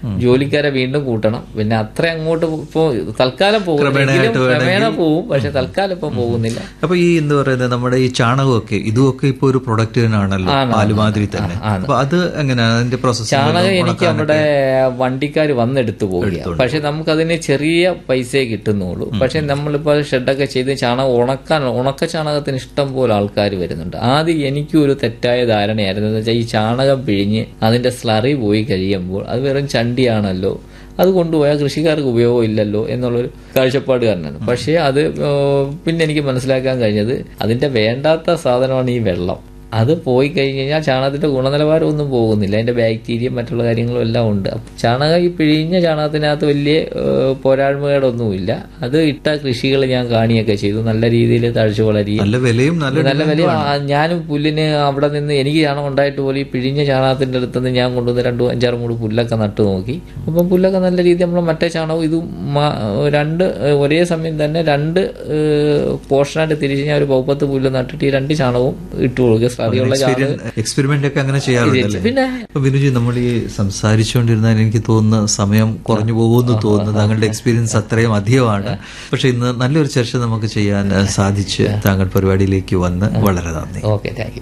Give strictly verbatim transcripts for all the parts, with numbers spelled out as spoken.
ജോലിക്കാരെ വീണ്ടും കൂട്ടണം. പിന്നെ അത്ര അങ്ങോട്ട് ഇപ്പോ തൽക്കാലം പോകുന്നെങ്കിലും ക്രമേണ പോവും, പക്ഷെ തൽക്കാലം ഇപ്പൊ പോകുന്നില്ല. അപ്പൊ ഈ എന്താ പറയുന്നത് നമ്മുടെ ഈ ചാണകമൊക്കെ ഇതൊക്കെ ഇപ്പൊ ഒരു പ്രൊഡക്റ്റ് തന്നെയാണല്ലോ, പാലുമാതിരി തന്നെ. അപ്പൊ അത് എങ്ങനെയാണ് അതിന്റെ പ്രോസസ്? ചാണകം എനിക്ക് നമ്മുടെ വണ്ടിക്കാർ വന്നെടുത്തു പോവുക, പക്ഷെ നമുക്കതിന് ചെറിയ പൈസയെ കിട്ടുന്നുള്ളൂ. പക്ഷെ നമ്മളിപ്പോ ഷെഡൊക്കെ ചെയ്ത് ചാണകം ഉണക്കാൻ, ഉണക്ക ചാണകത്തിന് ഇഷ്ടം പോലെ ആൾക്കാർ വരുന്നുണ്ട്. ആദ്യം എനിക്കും ഒരു തെറ്റായ ധാരണയായിരുന്നു. എന്ന് വെച്ചാൽ ഈ ചാണകം പിഴിഞ്ഞ് അതിന്റെ സ്ലറി പോയി കഴിയുമ്പോൾ അത് വെറും ചണ്ടിയാണല്ലോ, അത് കൊണ്ടുപോയാൽ കൃഷിക്കാർക്ക് ഉപയോഗം ഇല്ലല്ലോ എന്നുള്ളൊരു കാഴ്ചപ്പാട് കാരണമാണ്. പക്ഷേ അത് പിന്നെ എനിക്ക് മനസ്സിലാക്കാൻ കഴിഞ്ഞത് അതിന്റെ വേണ്ടാത്ത സാധനമാണ് ഈ വെള്ളം. അത് പോയി കഴിഞ്ഞ് കഴിഞ്ഞാൽ ചാണകത്തിന്റെ ഗുണനിലവാരം ഒന്നും പോകുന്നില്ല, അതിന്റെ ബാക്ടീരിയ മറ്റുള്ള കാര്യങ്ങളും എല്ലാം ഉണ്ട്. ചാണകം ഈ പിഴിഞ്ഞ ചാണകത്തിനകത്ത് വലിയ പോരായ്മകളൊന്നുമില്ല. അത് ഇട്ട കൃഷികൾ ഞാൻ കാണിയൊക്കെ ചെയ്തു, നല്ല രീതിയിൽ തഴച്ചു വളരുകയും നല്ല വിലയും നല്ല വിലയും. ഞാനും പുല്ലിന് അവിടെ നിന്ന് എനിക്ക് ചാണകം ഉണ്ടായിട്ട് പോലെ ഈ പിഴിഞ്ഞ ചാണകത്തിന്റെ അടുത്തുനിന്ന് ഞാൻ കൊണ്ടുവന്ന് രണ്ടു അഞ്ചാറ് മൂട് പുല്ലൊക്കെ നട്ടു നോക്കി. അപ്പം പുല്ലൊക്കെ നല്ല രീതിയിൽ നമ്മൾ മറ്റേ ചാണകവും ഇതും രണ്ട് ഒരേ സമയം തന്നെ രണ്ട് പോർഷനായിട്ട് തിരിച്ച് ഞാൻ ഒരു പൗപ്പത്ത് പുല്ല് നട്ടിട്ട് ഈ രണ്ട് ചാണകവും ഇട്ടു കൊടുക്കുക. എക്സ്പെരിമെന്റ് ഒക്കെ അങ്ങനെ ചെയ്യാറുണ്ടല്ലേ? പിന്നെ വിനുജി, നമ്മൾ ഈ സംസാരിച്ചുകൊണ്ടിരുന്നാൽ എനിക്ക് തോന്നുന്ന സമയം കുറഞ്ഞു പോകുമെന്ന് തോന്നുന്നു. താങ്കളുടെ എക്സ്പീരിയൻസ് അത്രയും അധികമാണ്. പക്ഷെ ഇന്ന് നല്ലൊരു ചർച്ച നമുക്ക് ചെയ്യാൻ സാധിച്ച് താങ്കൾ പരിപാടിയിലേക്ക് വന്ന് വളരെ നന്ദി. Okay, thank you.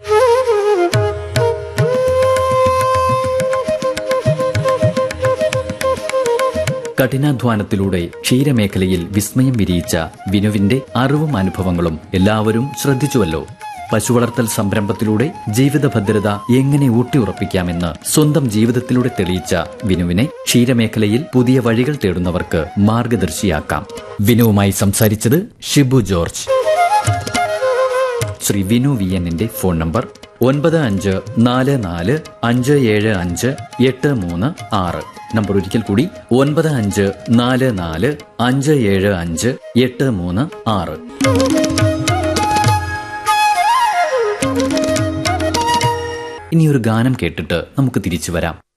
കഠിനാധ്വാനത്തിലൂടെ ക്ഷീരമേഖലയിൽ വിസ്മയം വിരിയിച്ച വിനുവിന്റെ അറിവും അനുഭവങ്ങളും എല്ലാവരും ശ്രദ്ധിച്ചുവല്ലോ. പശുവളർത്തൽ സംരംഭത്തിലൂടെ ജീവിത ഭദ്രത എങ്ങനെ ഊട്ടിയുറപ്പിക്കാമെന്ന് സ്വന്തം ജീവിതത്തിലൂടെ തെളിയിച്ച വിനുവിനെ ക്ഷീരമേഖലയിൽ പുതിയ വഴികൾ തേടുന്നവർക്ക് മാർഗദർശിയാക്കാം. വിനുവുമായി സംസാരിച്ചത് ഷിബു ജോർജ്. ശ്രീ വിനു വി എന്നിന്റെ ഫോൺ നമ്പർ ഒൻപത് അഞ്ച് നാല് നാല് അഞ്ച് ഏഴ് അഞ്ച് എട്ട് മൂന്ന് ആറ്. നമ്പർ ഒരിക്കൽ കൂടി ഒൻപത് അഞ്ച് നാല് നാല് അഞ്ച് ഏഴ് അഞ്ച് എട്ട് മൂന്ന് ആറ്. ഇനിയൊരു ഗാനം കേട്ടിട്ട് നമുക്ക് തിരിച്ചു വരാം.